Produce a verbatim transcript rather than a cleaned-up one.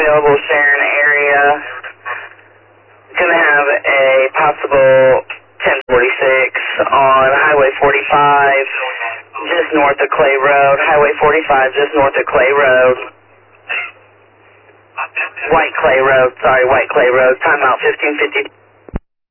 available Sharon area. Gonna have a possible ten forty-six on Highway forty-five, just north of Clay Road. Highway forty-five, just north of Clay Road. White Clay Road, sorry, White Clay Road. Timeout fifteen fifty.